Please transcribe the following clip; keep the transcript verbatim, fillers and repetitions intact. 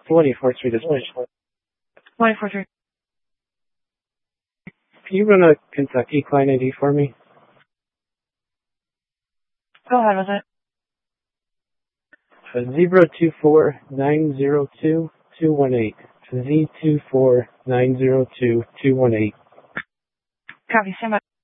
twenty-fourth Street is Bush. twenty-fourth Street. Can you run a Kentucky client I D for me? Go ahead with it. Uh, zero two four nine zero two two one eight. Z two four nine zero two two one eight. Copy. Stand by.